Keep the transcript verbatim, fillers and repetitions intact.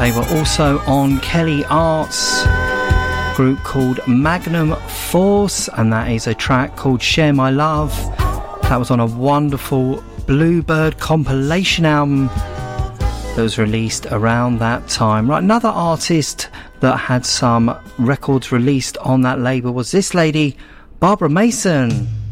They were also on Kelly Arts' group called Magnum Force, and that is a track called Share My Love. That was on a wonderful Bluebird compilation album that was released around that time. Right, another artist that had some records released on that label was this lady, Barbara Mason.